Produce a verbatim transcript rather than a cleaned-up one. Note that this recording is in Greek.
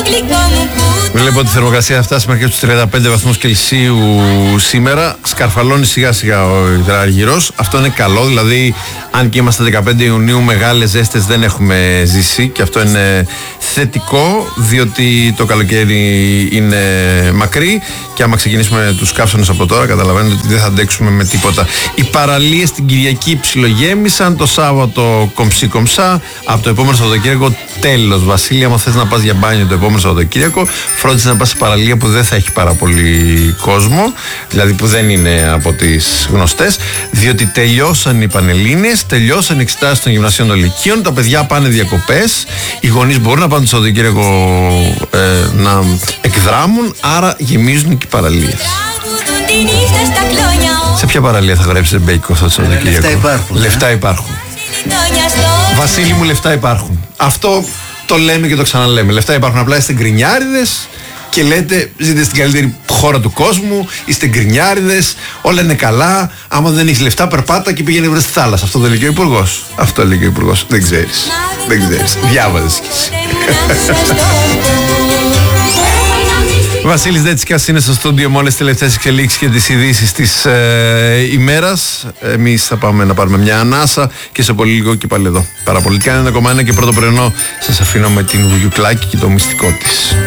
Βλέπω ότι η θερμοκρασία θα φτάσει μέχρι τους τριάντα πέντε βαθμούς Κελσίου σήμερα. Σκαρφαλώνει σιγά σιγά ο υδραργυρός. Αυτό είναι καλό, δηλαδή αν και είμαστε δεκαπέντε Ιουνίου, μεγάλες ζέστες δεν έχουμε ζήσει και αυτό είναι θετικό, διότι το καλοκαίρι είναι μακρύ και άμα ξεκινήσουμε τους καύσονες από τώρα καταλαβαίνετε ότι δεν θα αντέξουμε με τίποτα. Οι παραλίες την Κυριακή ψιλογέμισαν, το Σάββατο κομψή κομψά, από το επόμενο Σαββατοκύριακο τέλος. Βασίλη, άμα θες να πας για μπάνιο το επόμενο Σαββατοκύριακο, φρόντισε να πας σε παραλία που δεν θα έχει πάρα πολύ κόσμο, δηλαδή που δεν είναι από τις γνωστές, διότι τελειώσαν οι Πανελλήνιες, τελειώσαν οι εξετάσεις των γυμνασίων των Λυκείων, τα παιδιά πάνε διακοπές, οι γονείς μπορούν να πάνε το Σαββατοκύριακο ε, να εκδράμουν, άρα γεμίζουν και οι παραλίες. Σε ποια παραλία θα γράψεις μπέικο αυτό το Σαββατοκύριακο? Λεφτά υπάρχουν. Λεφτά υπάρχουν. Βασίλη μου, λεφτά υπάρχουν. Αυτό το λέμε και το ξαναλέμε. Λεφτά υπάρχουν, απλά είστε γκρινιάριδες και λέτε ζείτε στην καλύτερη χώρα του κόσμου, είστε γκρινιάριδες, όλα είναι καλά. Άμα δεν έχεις λεφτά, περπάτα και πήγαινε βρες στη θάλασσα. Αυτό δεν λέει και ο Υπουργός. Αυτό λέει και ο Υπουργός. Δεν ξέρεις. Δεν ξέρεις. Διάβαζες κι εσύ. Βασίλης Δέτσικας είναι στο στούντιο με όλες τις τελευταίες εξελίξεις και τις ειδήσεις της ε, ημέρας. Εμείς θα πάμε να πάρουμε μια ανάσα και σε πολύ λίγο και πάλι εδώ. Παραπολιτικά είναι ένα κομμάτι και πρώτο πρωινό. Σας αφήνω με την Βουγιουκλάκη και το μυστικό της.